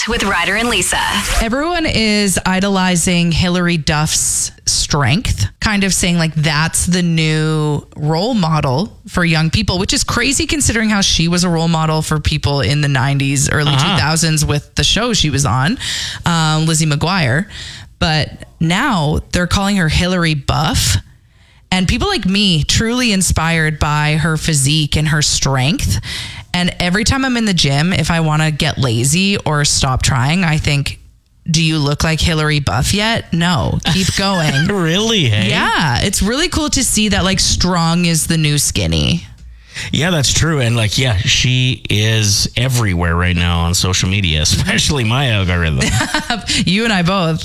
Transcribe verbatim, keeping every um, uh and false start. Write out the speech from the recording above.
Breakfast with Ryder and Lisa. Everyone is idolizing Hillary Duff's strength, kind of saying like that's the new role model for young people, which is crazy considering how she was a role model for people in the nineties, early uh-huh. two thousands with the show she was on, um, Lizzie McGuire. But now they're calling her Hillary Buff. And people like me, truly inspired by her physique and her strength. And every time I'm in the gym, if I want to get lazy or stop trying, I think, do you look like Hillary Buff yet? No, keep going. Really? Hey? Yeah, it's really cool to see that like strong is the new skinny. Yeah, that's true. And like, yeah, she is everywhere right now on social media, especially my algorithm. You and I both.